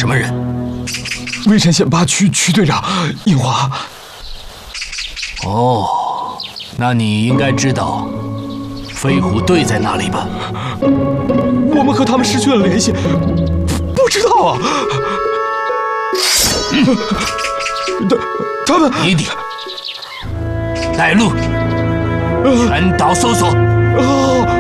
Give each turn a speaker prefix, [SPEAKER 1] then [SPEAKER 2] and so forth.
[SPEAKER 1] 什么人？
[SPEAKER 2] 微山县8区区队长印华。
[SPEAKER 1] 哦，那你应该知道飞虎队在哪里吧？
[SPEAKER 2] 我们和他们失去了联系，不知道啊。他们
[SPEAKER 1] 一定带路，全岛搜索。
[SPEAKER 2] 哦。